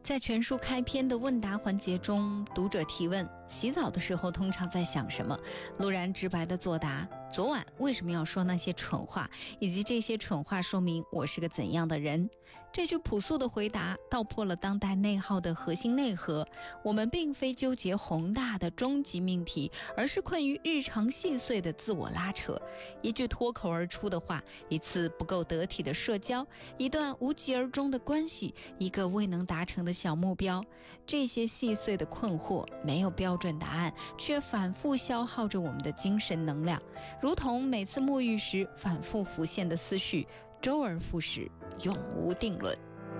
在全书开篇的问答环节中，读者提问洗澡的时候通常在想什么，陆然直白地作答昨晚为什么要说那些蠢话，以及这些蠢话说明我是个怎样的人。这句朴素的回答道破了当代内耗的核心内核，我们并非纠结宏大的终极命题，而是困于日常细碎的自我拉扯。一句脱口而出的话，一次不够得体的社交，一段无疾而终的关系，一个未能达成的小目标，这些细碎的困惑没有标准答案，却反复消耗着我们的精神能量，如同每次沐浴时反复浮现的思绪，周而复始，永无定论。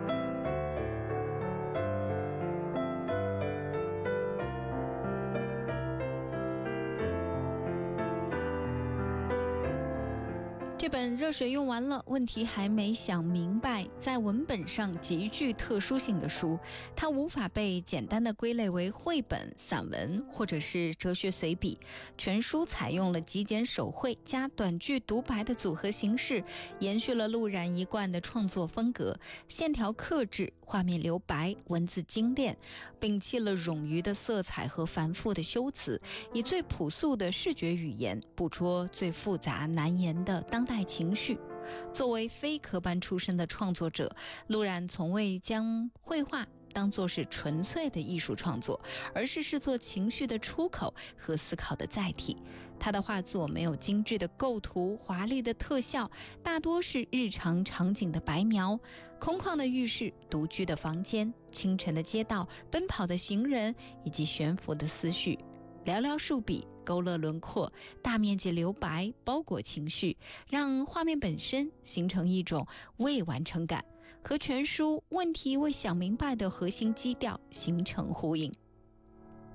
这本热水用完了，问题还没想明白，在文本上极具特殊性的书，它无法被简单的归类为绘本、散文或者是哲学随笔。全书采用了极简手绘加短句独白的组合形式，延续了陆然一贯的创作风格，线条克制，画面留白，文字精炼，摒弃了冗余的色彩和繁复的修辞，以最朴素的视觉语言捕捉最复杂难言的当代情绪。作为非科班出身的创作者，陆然从未将绘画当作是纯粹的艺术创作，而是视作情绪的出口和思考的载体。他的画作没有精致的构图、华丽的特效，大多是日常场景的白描，空旷的浴室、独居的房间、清晨的街道、奔跑的行人以及悬浮的思绪，寥寥数笔勾勒轮廓，大面积留白，包裹情绪，让画面本身形成一种未完成感，和全书问题未想明白的核心基调形成呼应。